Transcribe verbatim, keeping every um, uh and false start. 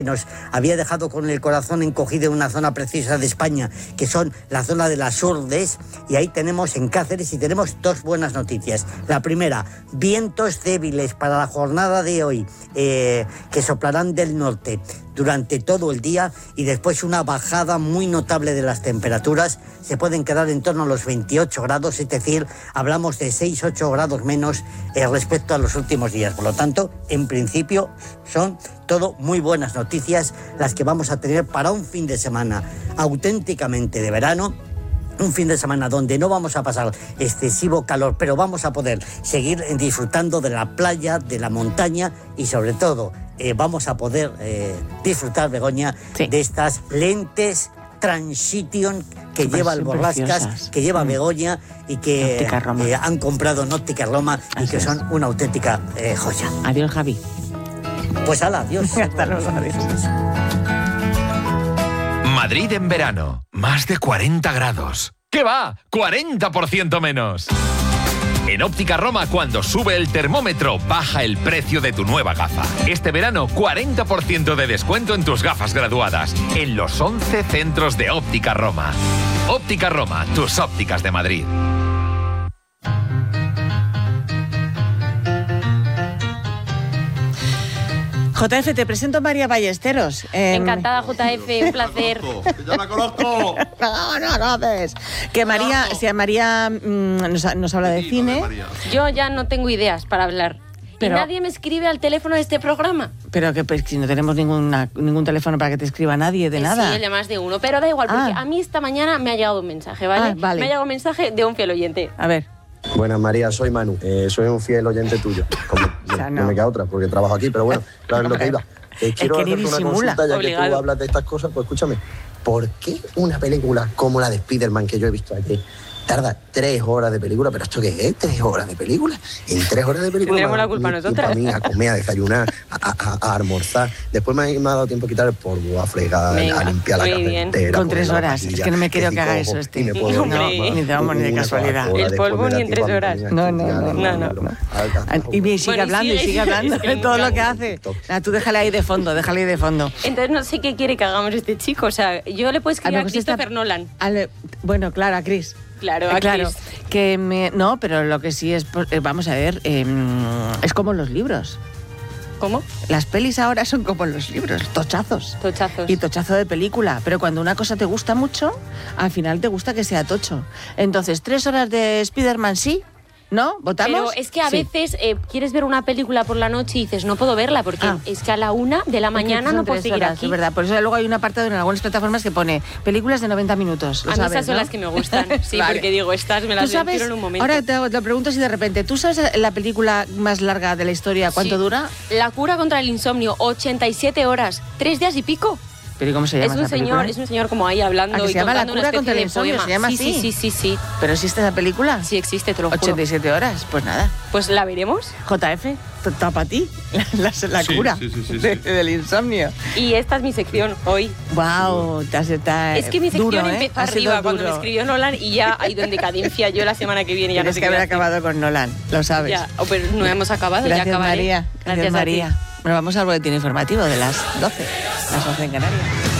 Nos había dejado con el corazón encogido en una zona preciosa de España, que son la zona de las Urdes, y ahí tenemos en Cáceres y tenemos dos buenas noticias. La primera, vientos débiles para la jornada de hoy, eh, que soplarán del norte durante todo el día, y después una bajada muy notable de las temperaturas. Se pueden quedar en torno a los veintiocho grados, es decir, hablamos de seis a ocho grados menos eh, respecto a los últimos días. Por lo tanto, en principio son todo muy buenas noticias las que vamos a tener para un fin de semana auténticamente de verano. Un fin de semana donde no vamos a pasar excesivo calor, pero vamos a poder seguir disfrutando de la playa, de la montaña, y sobre todo eh, vamos a poder eh, disfrutar, Begoña, sí, de estas lentes Transition que pues lleva el Borrascas, que lleva mm. Begoña, y que eh, han comprado en Óptica Roma, y que es. son una auténtica eh, joya. Adiós, Javi. Pues ala, adiós. Hasta luego, adiós. Madrid en verano, más de cuarenta grados. ¿Qué va? ¡cuarenta por ciento menos! En Óptica Roma, cuando sube el termómetro, baja el precio de tu nueva gafa. Este verano, cuarenta por ciento de descuento en tus gafas graduadas, en los once centros de Óptica Roma. Óptica Roma, tus ópticas de Madrid. J F, te presento a María Ballesteros. Eh, Encantada, J F, un placer. ¡Ya la conozco! No, no, no ves. Que María, si María mmm, nos, nos habla de cine. Yo ya no tengo ideas para hablar. Pero, y nadie me escribe al teléfono de este programa. Pero que pues, si no tenemos ninguna, ningún teléfono para que te escriba nadie de eh, nada. Sí, más de uno, pero da igual, porque ah. a mí esta mañana me ha llegado un mensaje, ¿vale? Ah, vale. Me ha llegado un mensaje de un fiel oyente. A ver. Buenas, María, soy Manu. Eh, soy un fiel oyente tuyo. Como, o sea, no. no me queda otra, porque trabajo aquí, pero bueno, claro, es lo que iba. Eh, quiero es que hacerte una consulta, ya Obligado. que tú hablas de estas cosas, pues escúchame. ¿Por qué una película como la de Spider-Man que yo he visto aquí tarda tres horas de película? ¿Pero esto qué es? ¿Tres horas de película? En tres horas de película... Tenemos la culpa nosotras. Para mí, a comer, a desayunar, a, a, a almorzar. Después me ha, me ha dado tiempo a quitar el polvo, a fregar, Venga, a limpiar la cafetera. Con tres horas. Es que no me quiero que, que haga eso, este. Me puedo, no, ni te vamos ni de casualidad. El polvo ni en tres horas. No, no, no. no, no, no. Y sigue bueno, hablando, y sigue hablando de todo lo que hace. Nah, tú déjale ahí de fondo, déjale ahí de fondo. Entonces no sé qué quiere que hagamos este chico. O sea, yo le puedo escribir a, a Christopher está... Nolan. Ale... Bueno, claro, a Chris. Claro, a claro, Chris. Que me, no, pero lo que sí es, vamos a ver, eh, es como los libros. ¿Cómo? Las pelis ahora son como los libros, tochazos. Tochazos. Y tochazo de película. Pero cuando una cosa te gusta mucho, al final te gusta que sea tocho. Entonces, tres horas de Spider-Man sí, ¿no? ¿Votamos? Pero es que a sí. veces eh, quieres ver una película por la noche y dices, no puedo verla porque ah. es que a la una de la mañana no puedo seguir horas, aquí. Es verdad, por eso luego hay un apartado en algunas plataformas que pone películas de noventa minutos. A mí sabes, esas son ¿no? las que me gustan, sí, vale. porque digo, estas me las quiero en un momento. Ahora te, te pregunto si de repente, ¿tú sabes la película más larga de la historia? ¿Cuánto sí. dura? La cura contra el insomnio, ochenta y siete horas, tres días y pico. ¿Pero cómo se llama es un esa señor, película? Es un señor como ahí hablando ¿A que y se llama La cura contra el insomnio? ¿Se llama sí, así? Sí, sí, sí, sí. ¿Pero existe esa película? Sí existe, te lo juro. ochenta y siete horas, pues nada. Pues la veremos. J F, está para ti, la, la, la sí, cura sí, sí, sí, de, sí. del insomnio. Y esta es mi sección hoy. Wow, te has estado Es que mi sección duro, empezó ¿eh? arriba cuando me escribió Nolan y ya ha ido en decadencia. Yo la semana que viene ya Tienes no sé que haber acabado con Nolan, lo sabes. Ya, oh, pero no hemos acabado, Gracias, ya acabaré. María. Gracias, Gracias María. Bueno, vamos al boletín informativo de las doce, las once en Canarias.